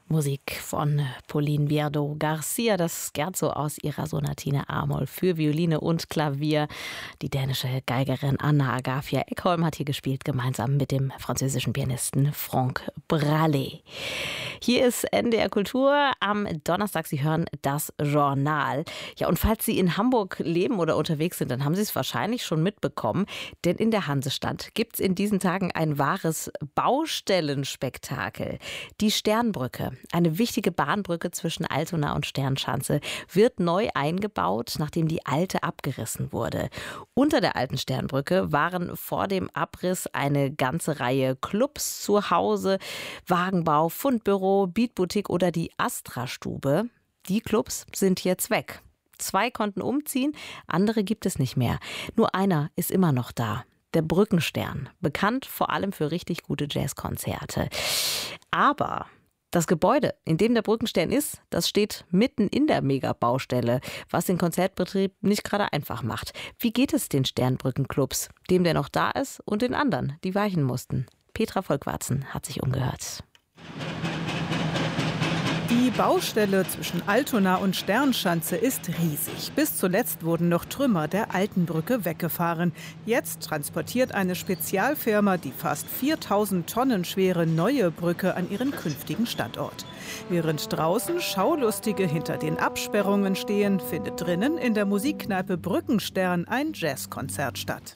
Musik von Pauline Viardot-Garcia, das Scherzo aus ihrer Sonatine A-Moll für Violine und Klavier. Die dänische Geigerin Anna Agafia Ekholm hat hier gespielt, gemeinsam mit dem französischen Pianisten Franck Braley. Hier ist NDR Kultur am Donnerstag. Sie hören das Journal. Ja, und falls Sie in Hamburg leben oder unterwegs sind, dann haben Sie es wahrscheinlich schon mitbekommen, denn in der Hansestadt gibt es in diesen Tagen ein wahres Baustellenspektakel. Die Sternbrücke, eine wichtige Bahnbrücke zwischen Altona und Sternschanze, wird neu eingebaut, nachdem die alte abgerissen wurde. Unter der alten Sternbrücke waren vor dem Abriss eine ganze Reihe Clubs zu Hause, Wagenbau, Fundbüro, Beatboutique oder die Astra-Stube. Die Clubs sind jetzt weg. 2 konnten umziehen, andere gibt es nicht mehr. Nur einer ist immer noch da. Der Brückenstern, bekannt vor allem für richtig gute Jazzkonzerte. Aber das Gebäude, in dem der Brückenstern ist, das steht mitten in der Megabaustelle, was den Konzertbetrieb nicht gerade einfach macht. Wie geht es den Sternbrückenclubs, dem der noch da ist, und den anderen, die weichen mussten? Petra Volkwarzen hat sich umgehört. Die Baustelle zwischen Altona und Sternschanze ist riesig. Bis zuletzt wurden noch Trümmer der alten Brücke weggefahren. Jetzt transportiert eine Spezialfirma die fast 4000 Tonnen schwere neue Brücke an ihren künftigen Standort. Während draußen Schaulustige hinter den Absperrungen stehen, findet drinnen in der Musikkneipe Brückenstern ein Jazzkonzert statt.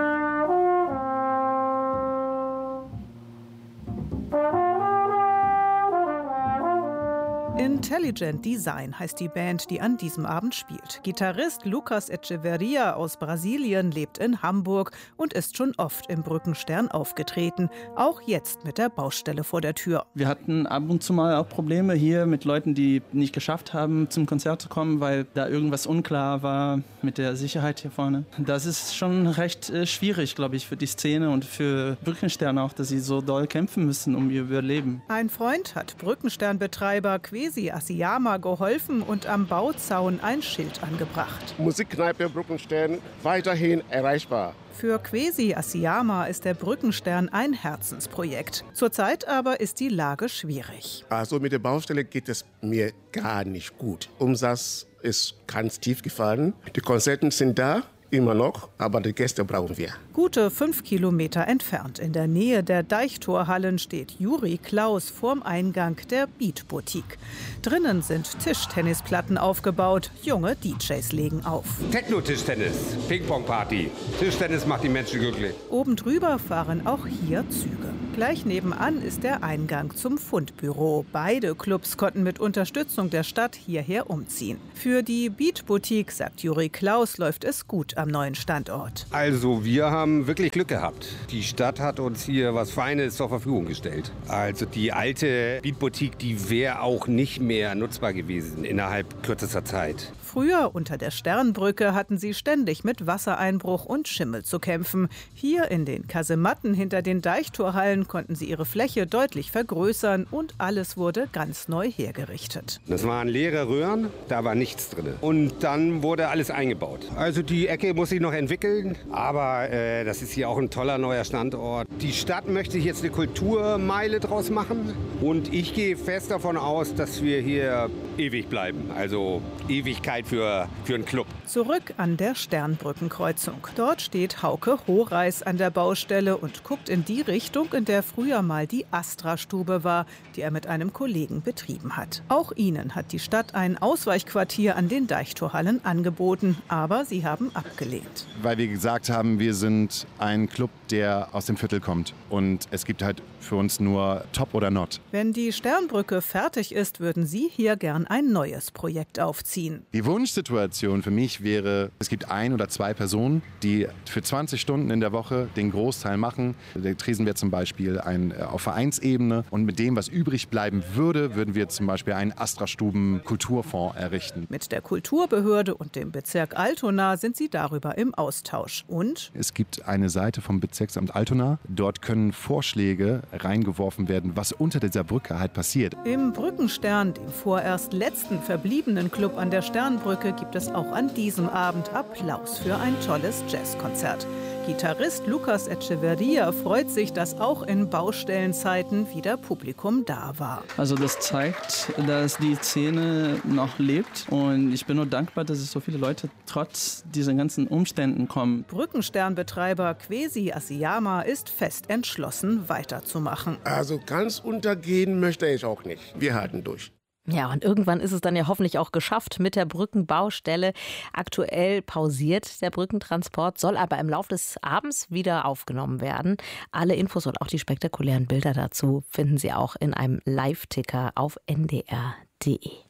Intelligent Design heißt die Band, die an diesem Abend spielt. Gitarrist Lucas Echeverria aus Brasilien lebt in Hamburg und ist schon oft im Brückenstern aufgetreten. Auch jetzt mit der Baustelle vor der Tür. Wir hatten ab und zu mal auch Probleme hier mit Leuten, die nicht geschafft haben, zum Konzert zu kommen, weil da irgendwas unklar war mit der Sicherheit hier vorne. Das ist schon recht schwierig, glaube ich, für die Szene und für Brückenstern auch, dass sie so doll kämpfen müssen um ihr Überleben. Ein Freund hat Brückensternbetreiber Kwesi Asiyama geholfen und am Bauzaun ein Schild angebracht. Musikkneipe Brückenstern weiterhin erreichbar. Für Kwesi Asiyama ist der Brückenstern ein Herzensprojekt. Zurzeit aber ist die Lage schwierig. Also mit der Baustelle geht es mir gar nicht gut. Umsatz ist ganz tief gefallen. Die Konzerte sind da. Immer noch, aber die Gäste brauchen wir. Gute 5 Kilometer entfernt, in der Nähe der Deichtorhallen, steht Juri Klaus vorm Eingang der Beatboutique. Drinnen sind Tischtennisplatten aufgebaut, junge DJs legen auf. Techno-Tischtennis, Ping-Pong-Party. Tischtennis macht die Menschen glücklich. Oben drüber fahren auch hier Züge. Gleich nebenan ist der Eingang zum Fundbüro. Beide Clubs konnten mit Unterstützung der Stadt hierher umziehen. Für die Beatboutique, sagt Juri Klaus, läuft es gut am neuen Standort. Also wir haben wirklich Glück gehabt. Die Stadt hat uns hier was Feines zur Verfügung gestellt. Also die alte Beatboutique, die wäre auch nicht mehr nutzbar gewesen innerhalb kürzester Zeit. Früher unter der Sternbrücke hatten sie ständig mit Wassereinbruch und Schimmel zu kämpfen. Hier in den Kasematten hinter den Deichtorhallen konnten sie ihre Fläche deutlich vergrößern und alles wurde ganz neu hergerichtet. Das waren leere Röhren, da war nichts drin. Und dann wurde alles eingebaut. Also die Ecke muss sich noch entwickeln, aber das ist hier auch ein toller neuer Standort. Die Stadt möchte sich jetzt eine Kulturmeile draus machen und ich gehe fest davon aus, dass wir hier ewig bleiben. Also Ewigkeit für einen Club. Zurück an der Sternbrückenkreuzung. Dort steht Hauke Horeis an der Baustelle und guckt in die Richtung, in der früher mal die Astra-Stube war, die er mit einem Kollegen betrieben hat. Auch ihnen hat die Stadt ein Ausweichquartier an den Deichtorhallen angeboten, aber sie haben abgelehnt. Weil wir gesagt haben, wir sind ein Club, der aus dem Viertel kommt. Und es gibt halt für uns nur Top oder Not. Wenn die Sternbrücke fertig ist, würden Sie hier gern ein neues Projekt aufziehen. Die Wunschsituation für mich wäre, es gibt 1 oder 2 Personen, die für 20 Stunden in der Woche den Großteil machen. Der Tresen wäre zum Beispiel auf Vereinsebene. Und mit dem, was übrig bleiben würde, würden wir zum Beispiel einen Astra-Stuben-Kulturfonds errichten. Mit der Kulturbehörde und dem Bezirk Altona sind sie darüber im Austausch. Und es gibt eine Seite vom Bezirksamt Altona. Dort können Vorschläge reingeworfen werden, was unter dieser Brücke halt passiert. Im Brückenstern, dem vorerst letzten verbliebenen Club an der Sternbrücke, gibt es auch an diesem Abend Applaus für ein tolles Jazzkonzert. Gitarrist Lucas Echeverria freut sich, dass auch in Baustellenzeiten wieder Publikum da war. Also das zeigt, dass die Szene noch lebt und ich bin nur dankbar, dass es so viele Leute trotz dieser ganzen Umständen kommen. Brückensternbetreiber Kwesi Asiyama ist fest entschlossen, weiterzumachen. Also ganz untergehen möchte ich auch nicht. Wir halten durch. Ja, und irgendwann ist es dann ja hoffentlich auch geschafft mit der Brückenbaustelle. Aktuell pausiert der Brückentransport, soll aber im Laufe des Abends wieder aufgenommen werden. Alle Infos und auch die spektakulären Bilder dazu finden Sie auch in einem Live-Ticker auf ndr.de.